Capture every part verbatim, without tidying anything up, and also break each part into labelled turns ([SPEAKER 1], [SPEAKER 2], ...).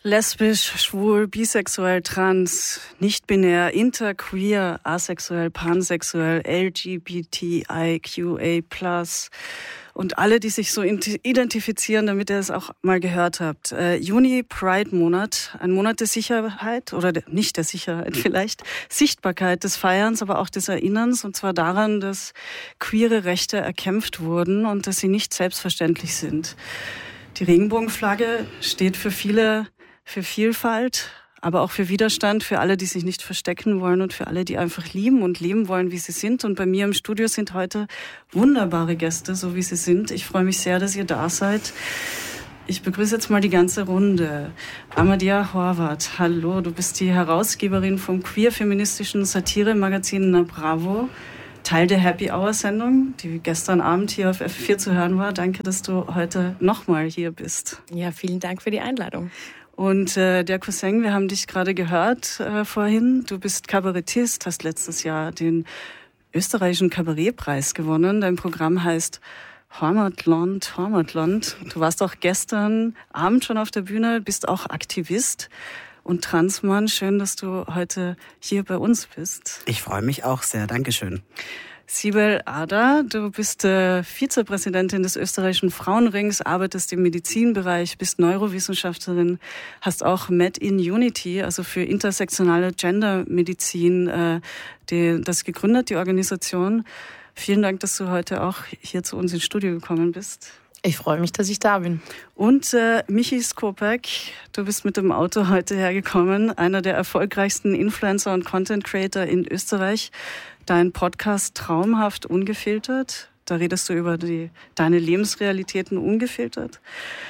[SPEAKER 1] Lesbisch, schwul, bisexuell, trans, nicht-binär, interqueer, asexuell, pansexuell, L G B T I Q A plus und alle, die sich so identifizieren, damit ihr es auch mal gehört habt. Äh, Juni, Pride-Monat, ein Monat der Sicherheit oder der, nicht der Sicherheit vielleicht, Sichtbarkeit des Feierns, aber auch des Erinnerns, und zwar daran, dass queere Rechte erkämpft wurden und dass sie nicht selbstverständlich sind. Die Regenbogenflagge steht für viele, für Vielfalt, aber auch für Widerstand, für alle, die sich nicht verstecken wollen und für alle, die einfach lieben und leben wollen, wie sie sind. Und bei mir im Studio sind heute wunderbare Gäste, so wie sie sind. Ich freue mich sehr, dass ihr da seid. Ich begrüße jetzt mal die ganze Runde. Amadia Horvath, hallo, du bist die Herausgeberin vom queer-feministischen Satire-Magazin Na Bravo, Teil der Happy Hour-Sendung, die gestern Abend hier auf F vier zu hören war. Danke, dass du heute nochmal hier bist.
[SPEAKER 2] Ja, vielen Dank für die Einladung.
[SPEAKER 1] Und äh, der Cousin, wir haben dich gerade gehört äh, vorhin. Du bist Kabarettist, hast letztes Jahr den österreichischen Kabarettpreis gewonnen. Dein Programm heißt Heimatland, Heimatland. Du warst auch gestern Abend schon auf der Bühne, bist auch Aktivist und Transmann. Schön, dass du heute hier bei uns bist.
[SPEAKER 3] Ich freue mich auch sehr. Dankeschön.
[SPEAKER 1] Sibel Ader, du bist äh, Vizepräsidentin des österreichischen Frauenrings, arbeitest im Medizinbereich, bist Neurowissenschaftlerin, hast auch Med in Unity, also für intersektionale Gendermedizin, äh, die, das gegründet, die Organisation. Vielen Dank, dass du heute auch hier zu uns ins Studio gekommen bist.
[SPEAKER 2] Ich freue mich, dass ich da bin.
[SPEAKER 1] Und äh, Michi Skopek, du bist mit dem Auto heute hergekommen, einer der erfolgreichsten Influencer und Content Creator in Österreich. Dein Podcast Traumhaft ungefiltert, da redest du über die, deine Lebensrealitäten ungefiltert.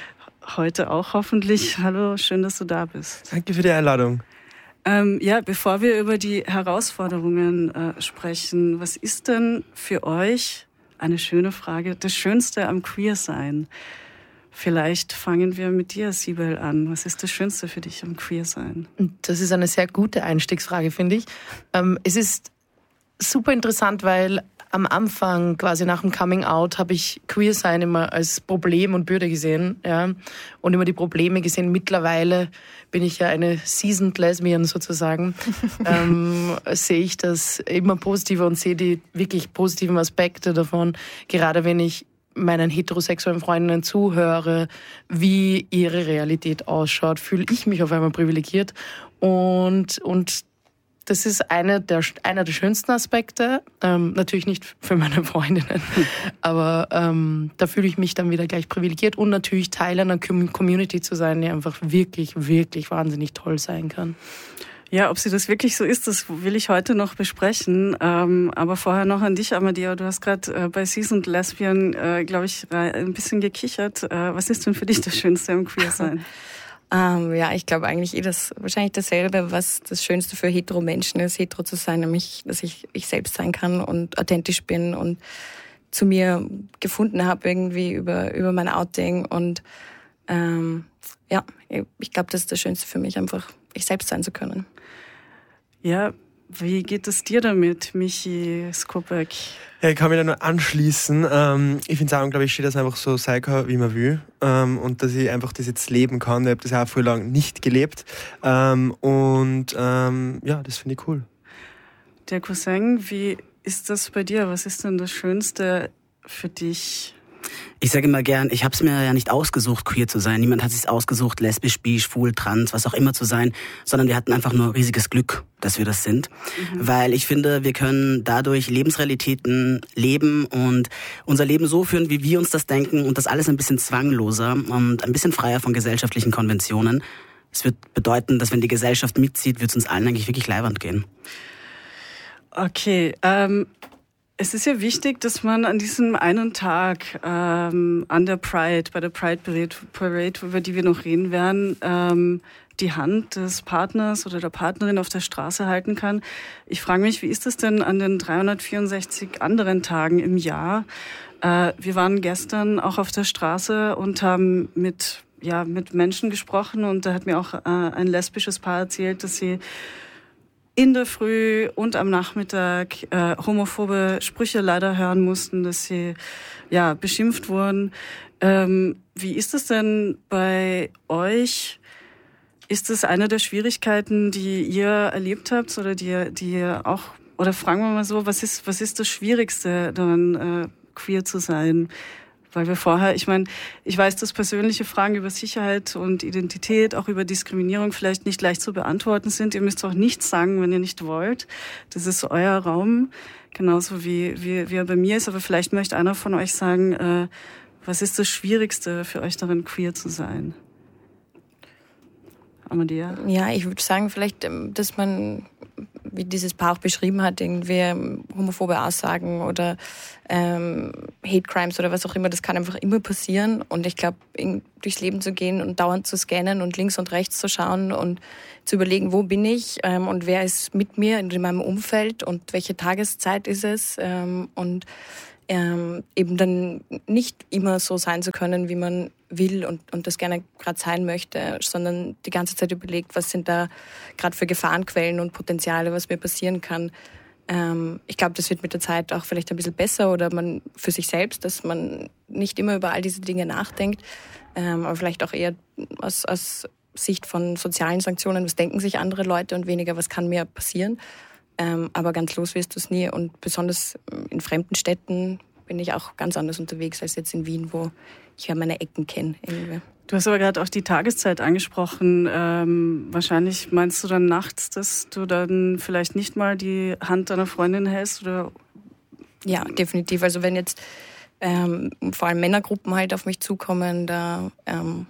[SPEAKER 1] Heute auch hoffentlich. Hallo, schön, dass du da bist.
[SPEAKER 4] Danke für die Einladung.
[SPEAKER 1] Ähm, ja, bevor wir über die Herausforderungen äh, sprechen, was ist denn für euch, eine schöne Frage, das Schönste am Queersein? Vielleicht fangen wir mit dir, Sibel, an. Was ist das Schönste für dich am Queersein?
[SPEAKER 2] Das ist eine sehr gute Einstiegsfrage, finde ich. Ähm, es ist super interessant, weil am Anfang, quasi nach dem Coming Out, habe ich Queersein immer als Problem und Bürde gesehen, ja, und immer die Probleme gesehen. Mittlerweile bin ich ja eine seasoned Lesbian sozusagen, ähm, sehe ich das immer positiver und sehe die wirklich positiven Aspekte davon, gerade wenn ich meinen heterosexuellen Freundinnen zuhöre, wie ihre Realität ausschaut, fühle ich mich auf einmal privilegiert und, und das ist eine der, einer der schönsten Aspekte. Ähm, natürlich nicht für meine Freundinnen, aber ähm, da fühle ich mich dann wieder gleich privilegiert und natürlich Teil einer Community zu sein, die einfach wirklich, wirklich wahnsinnig toll sein kann.
[SPEAKER 1] Ja, ob sie das wirklich so ist, das will ich heute noch besprechen. Ähm, aber vorher noch an dich, Amadia. Du hast gerade äh, bei Seasoned Lesbian, äh, glaube ich, ein bisschen gekichert. Äh, was ist denn für dich das Schönste am Queersein?
[SPEAKER 5] Ähm, ja, ich glaube eigentlich eh das wahrscheinlich dasselbe, was das Schönste für hetero Menschen ist, hetero zu sein, nämlich, dass ich ich selbst sein kann und authentisch bin und zu mir gefunden habe irgendwie über über mein Outing und ähm, ja, ich glaube, das ist das Schönste für mich, einfach ich selbst sein zu können.
[SPEAKER 1] Ja, wie geht es dir damit, Michi Skopek?
[SPEAKER 4] Ja, ich kann mich da nur anschließen. Ähm, ich finde es auch unglaublich schön, dass ich einfach so sein kann, wie man will. Ähm, und dass ich einfach das jetzt leben kann. Ich habe das auch früher lang nicht gelebt. Ähm, und ähm, ja, das finde ich cool.
[SPEAKER 1] Der Cousin, wie ist das bei dir? Was ist denn das Schönste für dich?
[SPEAKER 3] Ich sage immer gern, ich habe es mir ja nicht ausgesucht, queer zu sein. Niemand hat es sich ausgesucht, lesbisch, bi, schwul, trans, was auch immer zu sein, sondern wir hatten einfach nur riesiges Glück, dass wir das sind. Mhm. Weil ich finde, wir können dadurch Lebensrealitäten leben und unser Leben so führen, wie wir uns das denken und das alles ein bisschen zwangloser und ein bisschen freier von gesellschaftlichen Konventionen. Es wird bedeuten, dass wenn die Gesellschaft mitzieht, wird es uns allen eigentlich wirklich leiwand gehen.
[SPEAKER 1] Okay, ähm... es ist ja wichtig, dass man an diesem einen Tag ähm, an der Pride, bei der Pride Parade, über die wir noch reden werden, ähm, die Hand des Partners oder der Partnerin auf der Straße halten kann. Ich frage mich, wie ist das denn an den dreihundertvierundsechzig anderen Tagen im Jahr? Äh, wir waren gestern auch auf der Straße und haben mit, ja, mit Menschen gesprochen und da hat mir auch äh, ein lesbisches Paar erzählt, dass sie in der Früh und am Nachmittag äh, homophobe Sprüche leider hören mussten, dass sie ja beschimpft wurden. Ähm, wie ist es denn bei euch Ist das eine der Schwierigkeiten, die ihr erlebt habt oder die, die ihr auch, oder fragen wir mal so, was ist, was ist das Schwierigste daran, äh, queer zu sein? Weil wir vorher, ich meine, ich weiß, dass persönliche Fragen über Sicherheit und Identität, auch über Diskriminierung vielleicht nicht leicht zu beantworten sind. Ihr müsst auch nichts sagen, wenn ihr nicht wollt. Das ist euer Raum, genauso wie, wie, wie er bei mir ist. Aber vielleicht möchte einer von euch sagen, äh, was ist das Schwierigste für euch darin, queer zu sein? Amadea?
[SPEAKER 5] Ja, ich würde sagen, vielleicht, dass man, wie dieses Paar auch beschrieben hat, irgendwie homophobe Aussagen oder ähm, Hate Crimes oder was auch immer, das kann einfach immer passieren. Und ich glaube, durchs Leben zu gehen und dauernd zu scannen und links und rechts zu schauen und zu überlegen, wo bin ich ähm, und wer ist mit mir in meinem Umfeld und welche Tageszeit ist es ähm, und ähm, eben dann nicht immer so sein zu können, wie man will und, und das gerne gerade sein möchte, sondern die ganze Zeit überlegt, was sind da gerade für Gefahrenquellen und Potenziale, was mir passieren kann. Ähm, ich glaube, das wird mit der Zeit auch vielleicht ein bisschen besser oder man für sich selbst, dass man nicht immer über all diese Dinge nachdenkt, ähm, aber vielleicht auch eher aus, aus Sicht von sozialen Sanktionen, was denken sich andere Leute und weniger, was kann mir passieren. Ähm, aber ganz los wirst du es nie und besonders in fremden Städten bin ich auch ganz anders unterwegs als jetzt in Wien, wo ich ja meine Ecken kenne. Irgendwie.
[SPEAKER 1] Du hast aber gerade auch die Tageszeit angesprochen. Ähm, wahrscheinlich meinst du dann nachts, dass du dann vielleicht nicht mal die Hand deiner Freundin hältst? Oder?
[SPEAKER 5] Ja, definitiv. Also wenn jetzt ähm, vor allem Männergruppen halt auf mich zukommen, da ähm,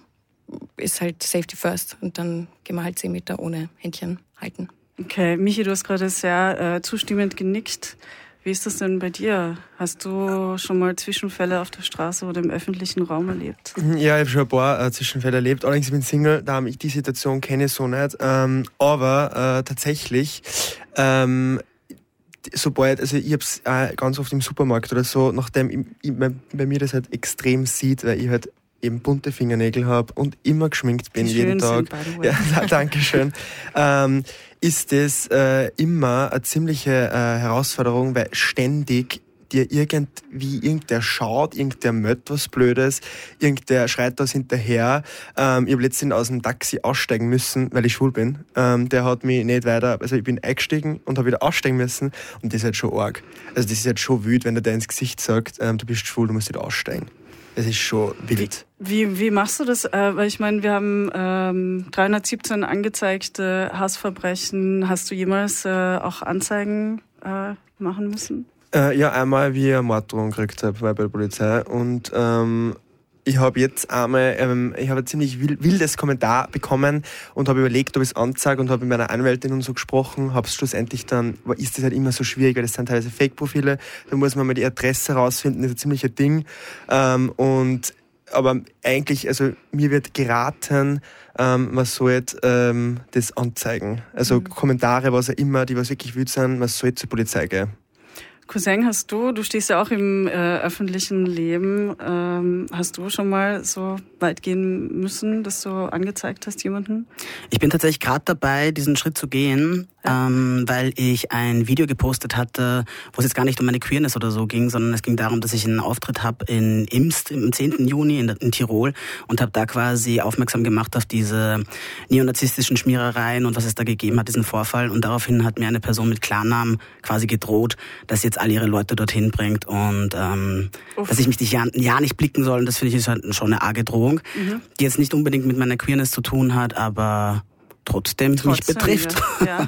[SPEAKER 5] ist halt Safety First und dann gehen wir halt zehn Meter ohne Händchen halten.
[SPEAKER 1] Okay, Michi, du hast gerade sehr äh, zustimmend genickt. Wie ist das denn bei dir? Hast du schon mal Zwischenfälle auf der Straße oder im öffentlichen Raum erlebt?
[SPEAKER 4] Ja, ich habe schon ein paar äh, Zwischenfälle erlebt. Allerdings ich bin Single, da ich die Situation kenne ich so nicht. Ähm, aber äh, tatsächlich, ähm, sobald, also ich hab's äh, ganz oft im Supermarkt oder so, nachdem ich, ich, bei mir das halt extrem sieht, weil ich halt eben bunte Fingernägel habe und immer geschminkt bin,
[SPEAKER 1] die
[SPEAKER 4] jeden Tag.
[SPEAKER 1] Sind, by the way.
[SPEAKER 4] Ja, danke schön. ähm, ist das äh, immer eine ziemliche äh, Herausforderung, weil ständig dir irgendwie irgendwer schaut, irgendwer mögt was Blödes, irgendwer schreit das hinterher. Ähm, ich habe letztens aus dem Taxi aussteigen müssen, weil ich schwul bin. Ähm, der hat mich nicht weiter, also ich bin eingestiegen und habe wieder aussteigen müssen und das ist halt schon arg. Also das ist halt schon wild, wenn der dir ins Gesicht sagt, ähm, du bist schwul, du musst wieder aussteigen. Das ist schon wild.
[SPEAKER 1] Wie, wie machst du das? Äh, weil ich meine, wir haben ähm, dreihundertsiebzehn angezeigte Hassverbrechen. Hast du jemals äh, auch Anzeigen äh, machen müssen?
[SPEAKER 4] Äh, ja, einmal wie ich eine Morddrohung gekriegt habe bei der Polizei. Und ähm, ich habe jetzt einmal, ähm, ich habe ein ziemlich wildes Kommentar bekommen und habe überlegt, ob ich es anzeige und habe mit meiner Anwältin und so gesprochen. Habe es schlussendlich dann, ist das halt immer so schwierig, weil das sind teilweise Fake-Profile. Da muss man mal die Adresse rausfinden, das ist ein ziemliches Ding. Ähm, und aber eigentlich, also mir wird geraten, ähm, man sollte ähm, das anzeigen. Also mhm. Kommentare, was auch immer, die was wirklich wild sind, man sollte zur Polizei gehen.
[SPEAKER 1] Cousin, hast du, du stehst ja auch im äh, öffentlichen Leben, ähm, hast du schon mal so weit gehen müssen, dass du angezeigt hast jemanden?
[SPEAKER 3] Ich bin tatsächlich gerade dabei, diesen Schritt zu gehen, ja. ähm, weil ich ein Video gepostet hatte, wo es jetzt gar nicht um meine Queerness oder so ging, sondern es ging darum, dass ich einen Auftritt habe in Imst am zehnten Juni in, in Tirol und habe da quasi aufmerksam gemacht auf diese neonazistischen Schmierereien und was es da gegeben hat, diesen Vorfall. Und daraufhin hat mir eine Person mit Klarnamen quasi gedroht, dass jetzt alle ihre Leute dorthin bringt und ähm, dass ich mich nicht ja, ja nicht blicken soll. Und das finde ich ist halt schon eine arge Drohung, mhm. die jetzt nicht unbedingt mit meiner Queerness zu tun hat, aber trotzdem, trotzdem mich betrifft.
[SPEAKER 1] Ja. Ja.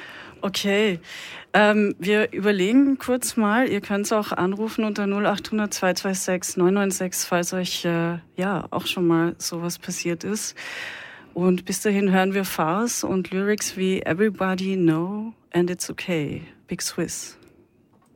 [SPEAKER 1] Okay. Ähm, wir überlegen kurz mal, ihr könnt es auch anrufen unter null acht hundert zwei zwei sechs neun neun sechs, falls euch äh, ja auch schon mal sowas passiert ist. Und bis dahin hören wir Farce und Lyrics wie Everybody Know and It's Okay, Big Swiss.